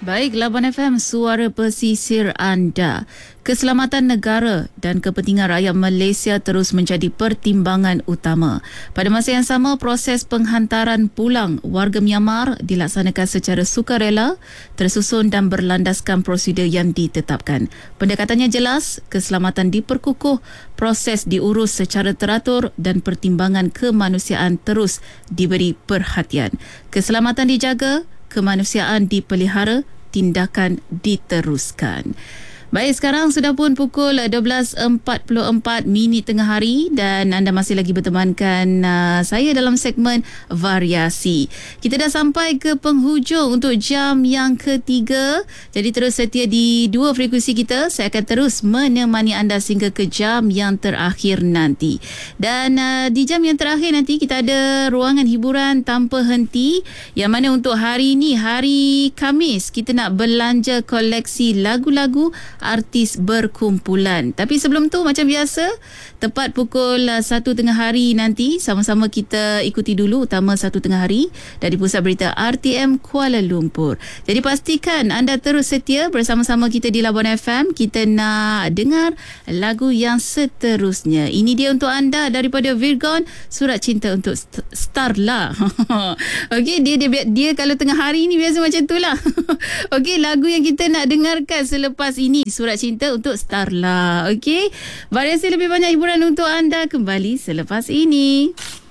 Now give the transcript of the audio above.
Baik, Labuan FM, suara pesisir anda. Keselamatan negara dan kepentingan rakyat Malaysia terus menjadi pertimbangan utama. Pada masa yang sama, proses penghantaran pulang warga Myanmar dilaksanakan secara sukarela, tersusun dan berlandaskan prosedur yang ditetapkan. Pendekatannya jelas, keselamatan diperkukuh, proses diurus secara teratur dan pertimbangan kemanusiaan terus diberi perhatian. Keselamatan dijaga, kemanusiaan dipelihara, tindakan diteruskan. Baik, sekarang sudah pun pukul 12.44 tengah hari dan anda masih lagi bertemankan saya dalam segmen variasi. Kita dah sampai ke penghujung untuk jam yang ketiga. Jadi terus setia di dua frekuensi kita. Saya akan terus menemani anda sehingga ke jam yang terakhir nanti. Dan di jam yang terakhir nanti kita ada ruangan hiburan tanpa henti, yang mana untuk hari ini, hari Khamis, kita nak belanja koleksi lagu-lagu artis berkumpulan. Tapi sebelum tu, macam biasa, tepat pukul 1 tengah hari nanti, sama-sama kita ikuti dulu utama 1 tengah hari dari Pusat Berita RTM Kuala Lumpur. Jadi pastikan anda terus setia bersama-sama kita di Labuan FM. Kita nak dengar lagu yang seterusnya. Ini dia untuk anda daripada Virgon, Surat Cinta untuk Starla. Okey, dia kalau tengah hari ni biasa macam tu lah. Okey, lagu yang kita nak dengarkan selepas ini, Surat Cinta untuk Starla. Okey, variasi lebih banyak hiburan untuk anda kembali selepas ini.